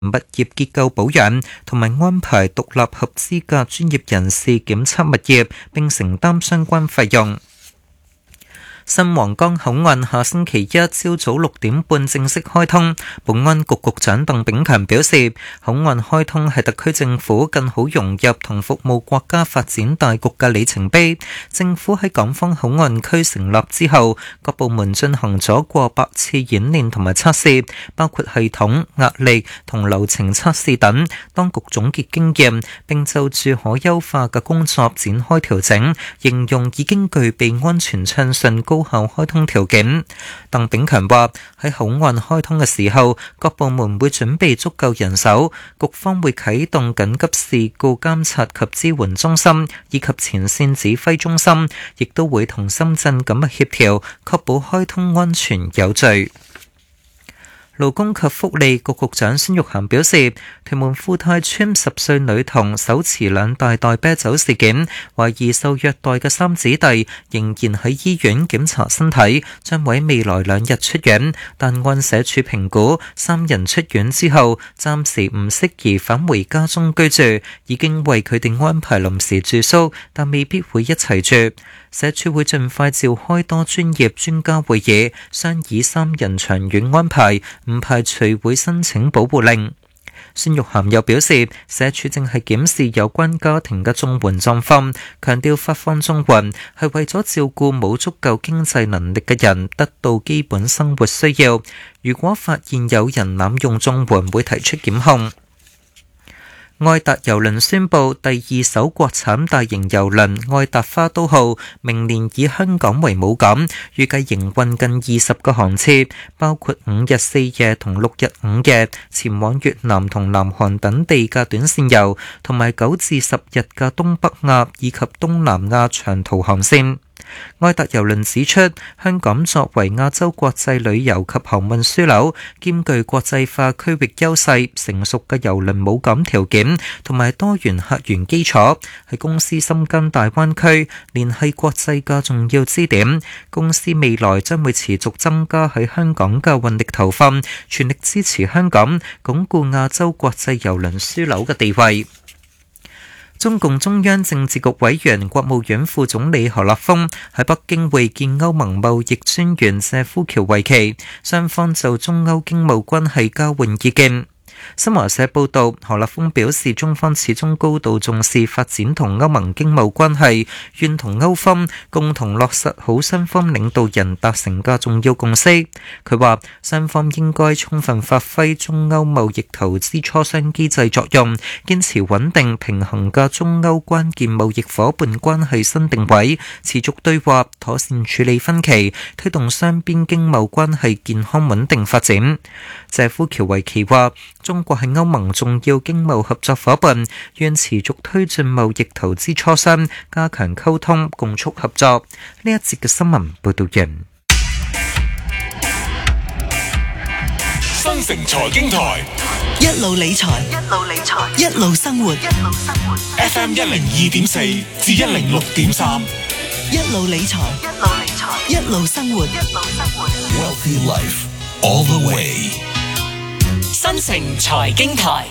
物業結構保養，同埋安排獨立合資格專業人士檢測物業，並承擔相關費用。新皇崗口岸下星期一朝早6點半正式開通。保安局局長鄧炳強表示，口岸開通係特區政府更好融入同服務國家發展大局嘅里程碑。政府喺港方口岸區成立之後，各部門進行咗過百次演練同埋測試，包括系統、壓力同流程測試等。當局總結經驗，並就住可優化嘅工作展開調整，形容已經具備安全暢順高效開通條件。鄧炳強話，喺口岸開通嘅時候，各部門會準備足夠人手，局方會啟動緊急事故監察及支援中心以及前線指揮中心，亦都會同深圳緊密協調，確保開通安全有序。勞工及福利局局長孫玉菡表示，屯門富泰邨10歲女童手持2大袋啤酒事件，懷疑受虐待嘅三姊弟仍然喺醫院檢查身體，將會未來2日出院，但按社署評估，3人出院之後暫時唔適宜返回家中居住，已經為佢哋安排臨時住宿，但未必會一齊住。社署會盡快召開多專業專家會議，商議3人長遠安排，唔排除會申請保護令。孫玉菡又表示，社署正係檢視有關家庭嘅綜援狀況，強調發放綜援係為咗照顧冇足夠經濟能力嘅人得到基本生活需要。如果發現有人濫用綜援，會提出檢控。愛達郵輪宣布第2艘國產大型郵輪愛達花都號明年以香港為母港，預計營運近20個航次，包括5日4夜同6日5夜前往越南同南韓等地嘅短線遊，同埋9至10日嘅東北亞以及東南亞長途航線。愛達郵輪指出，香港作為亞洲國際旅遊及航運樞紐，兼具國際化區域優勢、成熟嘅郵輪母港條件同埋多元客源基礎，係公司深耕大灣區、聯繫國際嘅重要支點。公司未來將會持續增加喺香港嘅運力投放，全力支持香港鞏固亞洲國際郵輪樞紐嘅地位。中共中央政治局委員、國務院副總理何立峰喺北京會見歐盟貿易專員謝夫喬維奇，雙方就中歐經貿關係交換意見。新華社報道，何立峰表示，中方始終高度重視發展同歐盟經貿關係，願同歐方共同落實好雙方領導人達成嘅重要共識。佢話，雙方應該充分發揮中歐貿易投資磋商機制作用，堅持穩定平衡嘅中歐關鍵貿易夥伴關係新定位，持續對話，妥善處理分歧，推動雙邊經貿關係健康穩定發展。謝夫喬維奇話，中國係歐盟重要經貿合作夥伴，願持續推進貿易投資磋商，加強溝通，共促合作。呢一節嘅新聞報道完。 新城財經台， 一路理財，一路生活。 FM 102.4至106.3， 一路理財，一路生活。 Wealthy Life all the way。 新城財經台，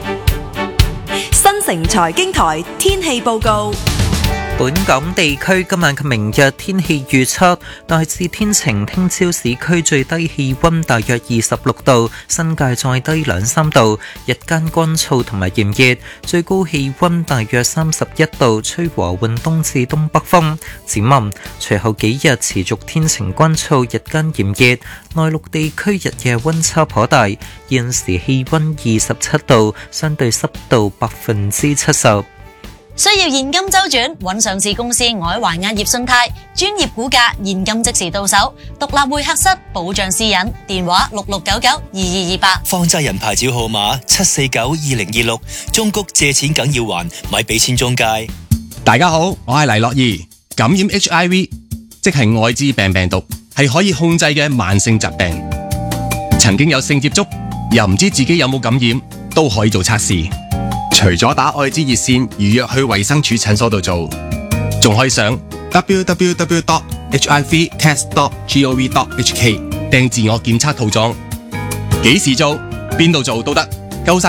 新城財經台天氣報告。 本港地區今晚及明日天氣預測大致天晴，聽朝市區最低氣溫大約26度，新界再低2-3度，日間乾燥同埋炎熱，最高氣溫大約31度，吹和緩東至東北風。展望隨後幾日持續天晴乾燥，日間炎熱，內陸地區日夜溫差頗大，現時氣溫27度，相對濕度70%。 需要現金周轉，揾上市公司海華壓業信貸，專業估價，現金即時到手，獨立會客室，保障私隱，電話66992228。 放債人牌照號碼7492026，中谷借錢梗要還，咪俾錢中介。 大家好，我係黎樂兒。感染 HIV， 即係愛滋病毒，係可以控制嘅慢性疾病。曾經有性接觸，又唔知自己有冇感染，都可以做測試。除咗打愛滋熱線預約去衛生署診所度做，仲可以上 www.hivtest.gov.hk 訂自我檢測套裝，幾時做邊度做都得。 夠晒